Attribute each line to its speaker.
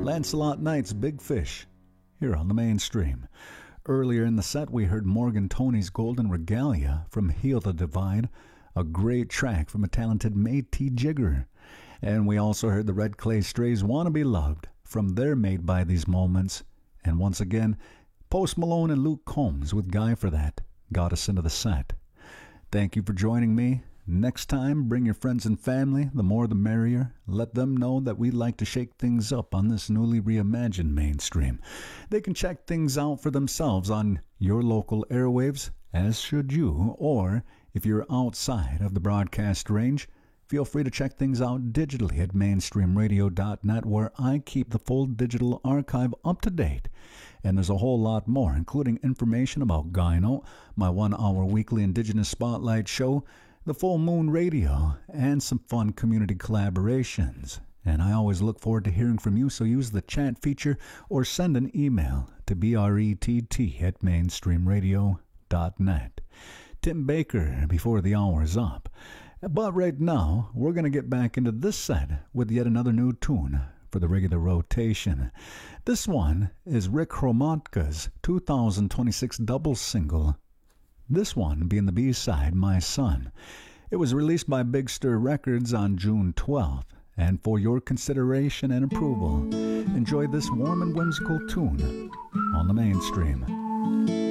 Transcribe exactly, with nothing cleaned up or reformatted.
Speaker 1: Lancelot Knight's Big Fish, here on the Mainstream. Earlier in the set, we heard Morgan Tony's Golden Regalia from Heal the Divide, a great track from a talented Métis Jigger. And we also heard the Red Clay Strays' Wanna Be Loved from their Made by These Moments. And once again, Post Malone and Luke Combs with Guy for That got us into the set. Thank you for joining me. Next time, bring your friends and family, the more the merrier. Let them know that we like to shake things up on this newly reimagined Mainstream. They can check things out for themselves on your local airwaves, as should you, or if you're outside of the broadcast range, feel free to check things out digitally at mainstream radio dot net, where I keep the full digital archive up to date. And there's a whole lot more, including information about Gyno, my one-hour weekly Indigenous Spotlight show, the Full Moon Radio, and some fun community collaborations. And I always look forward to hearing from you, so use the chat feature or send an email to brett at mainstream radio dot net. Tim Baker before the hour's up. But right now, we're going to get back into this set with yet another new tune for the regular rotation. This one is Rick Hromatka's two thousand twenty-six double single, this one being the B-side, My Son. It was released by Big Stir Records on June twelfth. And for your consideration and approval, enjoy this warm and whimsical tune on the Mainstream.